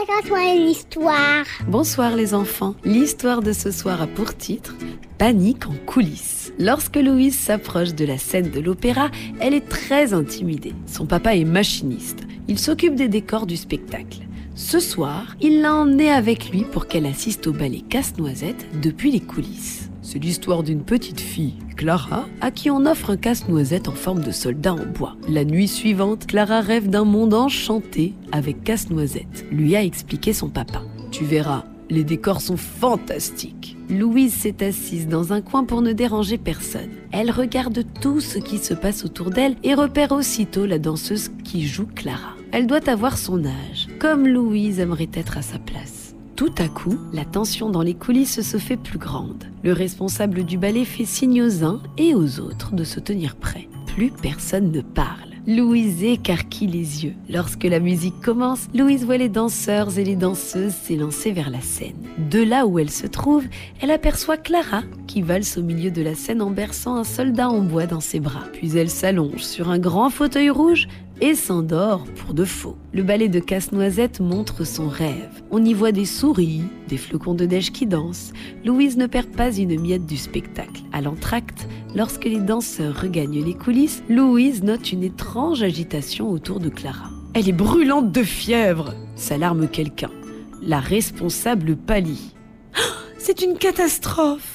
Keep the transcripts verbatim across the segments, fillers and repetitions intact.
Raconte-moi une histoire. Bonsoir les enfants. L'histoire de ce soir a pour titre Panique en coulisses. Lorsque Louise s'approche de la scène de l'opéra, elle est très intimidée. Son papa est machiniste. Il s'occupe des décors du spectacle. Ce soir, il l'a emmenée avec lui pour qu'elle assiste au ballet Casse-Noisette depuis les coulisses. C'est l'histoire d'une petite fille, Clara, à qui on offre un casse-noisette en forme de soldat en bois. La nuit suivante, Clara rêve d'un monde enchanté avec Casse-Noisette, lui a expliqué son papa. Tu verras, les décors sont fantastiques. Louise s'est assise dans un coin pour ne déranger personne. Elle regarde tout ce qui se passe autour d'elle et repère aussitôt la danseuse qui joue Clara. Elle doit avoir son âge, comme Louise aimerait être à sa place. Tout à coup, la tension dans les coulisses se fait plus grande. Le responsable du ballet fait signe aux uns et aux autres de se tenir prêts. Plus personne ne parle. Louise écarquille les yeux. Lorsque la musique commence, Louise voit les danseurs et les danseuses s'élancer vers la scène. De là où elle se trouve, elle aperçoit Clara qui valse au milieu de la scène en berçant un soldat en bois dans ses bras. Puis elle s'allonge sur un grand fauteuil rouge et s'endort pour de faux. Le ballet de Casse-Noisette montre son rêve. On y voit des souris, des flocons de neige qui dansent. Louise ne perd pas une miette du spectacle. À l'entracte, lorsque les danseurs regagnent les coulisses, Louise note une étrange agitation autour de Clara. Elle est brûlante de fièvre, s'alarme quelqu'un. La responsable pâlit. « C'est une catastrophe !»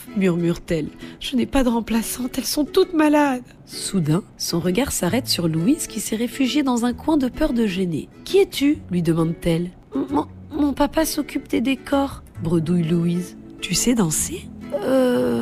murmure-t-elle. « Je n'ai pas de remplaçante, elles sont toutes malades !» Soudain, son regard s'arrête sur Louise qui s'est réfugiée dans un coin de peur de gêner. « Qui es-tu » lui demande-t-elle. Mon, « Mon papa s'occupe des décors » bredouille Louise. « Tu sais danser ?»« Euh... »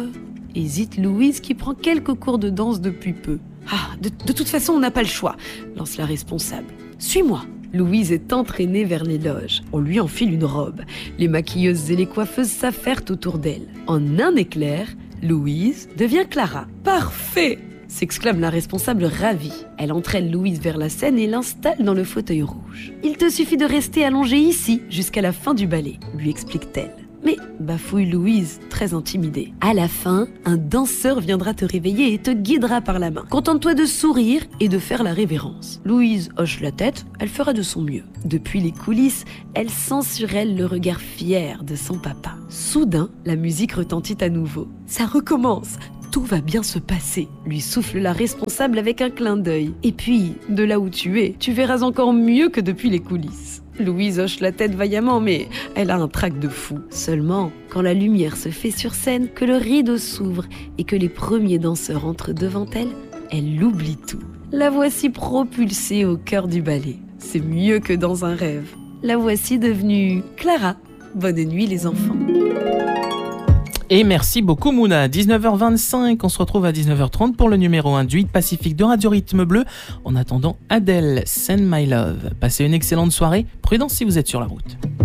hésite Louise qui prend quelques cours de danse depuis peu. « Ah, de, de toute façon, on n'a pas le choix » lance la responsable. « Suis-moi » Louise est entraînée vers les loges. On lui enfile une robe. Les maquilleuses et les coiffeuses s'affairent autour d'elle. En un éclair, Louise devient Clara. « Parfait !» s'exclame la responsable ravie. Elle entraîne Louise vers la scène et l'installe dans le fauteuil rouge. « Il te suffit de rester allongée ici jusqu'à la fin du ballet » lui explique-t-elle. Mais, bafouille Louise, très intimidée. À la fin, un danseur viendra te réveiller et te guidera par la main. Contente-toi de sourire et de faire la révérence. Louise hoche la tête, elle fera de son mieux. Depuis les coulisses, elle sent sur elle le regard fier de son papa. Soudain, la musique retentit à nouveau. Ça recommence. Tout va bien se passer, lui souffle la responsable avec un clin d'œil. Et puis, de là où tu es, tu verras encore mieux que depuis les coulisses. Louise hoche la tête vaillamment, mais elle a un trac de fou. Seulement, quand la lumière se fait sur scène, que le rideau s'ouvre et que les premiers danseurs entrent devant elle, elle oublie tout. La voici propulsée au cœur du ballet. C'est mieux que dans un rêve. La voici devenue Clara. Bonne nuit les enfants. Et merci beaucoup Mouna. dix-neuf heures vingt-cinq, on se retrouve à dix-neuf heures trente pour le numéro un du huit Pacifique de Radio Rythme Bleu. En attendant, Adèle, Send My Love. Passez une excellente soirée. Prudence si vous êtes sur la route.